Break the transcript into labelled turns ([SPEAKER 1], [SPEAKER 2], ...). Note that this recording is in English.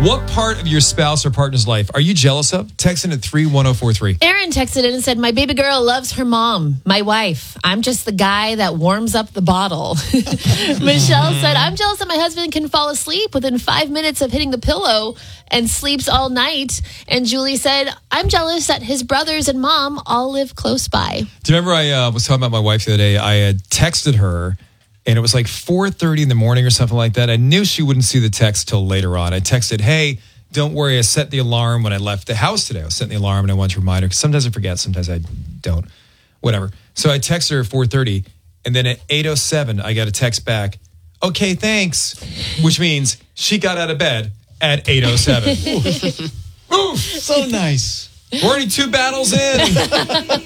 [SPEAKER 1] What part of your spouse or partner's life are you jealous of? Text in at 31043.
[SPEAKER 2] Aaron texted in and said, my baby girl loves her mom, my wife. I'm just the guy that warms up the bottle. Michelle said, I'm jealous that my husband can fall asleep within 5 minutes of hitting the pillow and sleeps all night. And Julie said, I'm jealous that his brothers and mom all live close by.
[SPEAKER 1] Do you remember I was talking about my wife the other day? I had texted her, and it was like 4:30 in the morning or something like that. I knew she wouldn't see the text till later on. I texted, hey, don't worry. I set the alarm when I left the house today. I was setting the alarm, and I wanted to remind her, because sometimes I forget, sometimes I don't. Whatever. So I texted her at 4:30, and then at 8:07, I got a text back, okay, thanks, which means she got out of bed at 8:07. Oof.
[SPEAKER 3] So nice.
[SPEAKER 1] We're already 2 battles in.